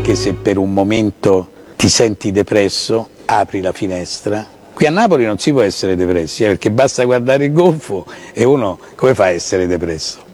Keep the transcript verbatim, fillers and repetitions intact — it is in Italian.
anche se per un momento ti senti depresso, apri la finestra. Qui a Napoli non si può essere depressi, eh, perché basta guardare il golfo e uno come fa a essere depresso?